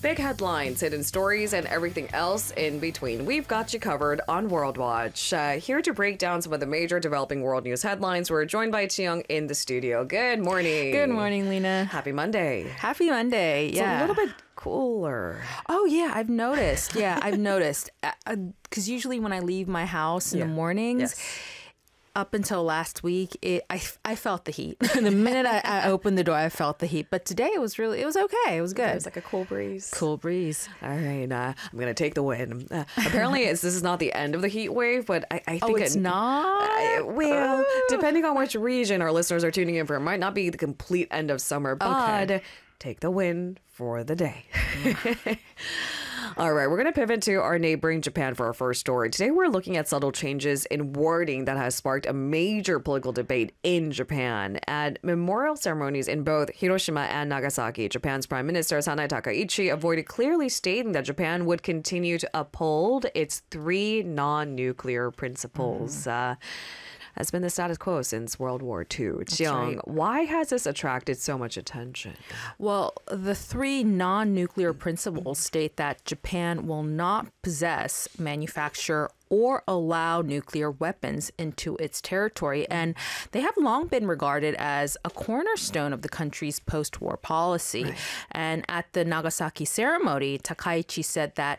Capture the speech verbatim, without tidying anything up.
Big headlines, hidden stories, and everything else in between. We've got you covered on World Watch. Uh, here to break down some of the major developing world news headlines, we're joined by Chiyoung in the studio. Good morning. Good morning, Lena. Happy Monday. Happy Monday. It's Yeah. a little bit cooler. Oh, yeah, I've noticed. Yeah, I've noticed. Because usually when I leave my house in Yeah. the mornings, Yes. up until last week, it, I, I felt the heat. The minute I, I opened the door, I felt the heat. But today it was really, it was okay. It was good. It was like a cool breeze. Cool breeze. All right, uh, I'm going to take the win. Uh, apparently, it's, this is not the end of the heat wave, but I, I think Oh, it's it, not? I, well, depending on which region our listeners are tuning in for, it might not be the complete end of summer, but Okay. take the win for the day. All right, we're going to pivot to our neighboring Japan for our first story. Today, we're looking at subtle changes in wording that has sparked a major political debate in Japan. At memorial ceremonies in both Hiroshima and Nagasaki, Japan's Prime Minister Sanae Takaichi avoided clearly stating that Japan would continue to uphold its three non-nuclear principles. Mm. Uh, has been the status quo since World War Two. Chiyoung, right. why has this attracted so much attention? Well, the three non-nuclear principles state that Japan will not possess, manufacture, or allow nuclear weapons into its territory. And they have long been regarded as a cornerstone of the country's post-war policy. Right. And at the Nagasaki ceremony, Takaichi said that